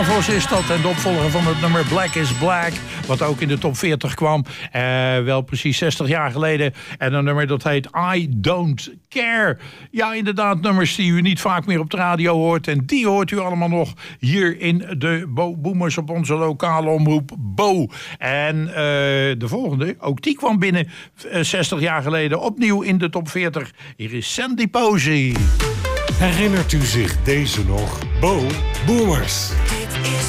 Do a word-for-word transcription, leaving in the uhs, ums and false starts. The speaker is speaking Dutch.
Vos is dat. En de opvolger van het nummer Black is Black. Wat ook in de top veertig kwam. Uh, wel precies zestig jaar geleden. En een nummer dat heet I Don't Care. Ja, inderdaad, nummers die u niet vaak meer op de radio hoort. En die hoort u allemaal nog hier in de Bo Boomers op onze lokale omroep Bo. En uh, de volgende, ook die kwam binnen uh, zestig jaar geleden. Opnieuw in de top veertig. Hier is Sandy Posey. Herinnert u zich deze nog? Bo Boomers.